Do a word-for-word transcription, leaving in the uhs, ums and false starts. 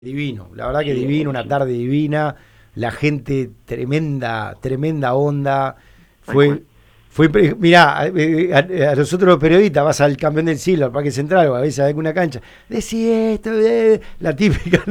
Divino, la verdad que Sí, divino, una buenísimo. tarde divina, la gente tremenda, tremenda onda. Tal cual. Fue, fue, impre- mirá, a, a- a nosotros los periodistas vas al campeón del siglo, al Parque Central o a veces a alguna cancha, decí esto, eh, la típica,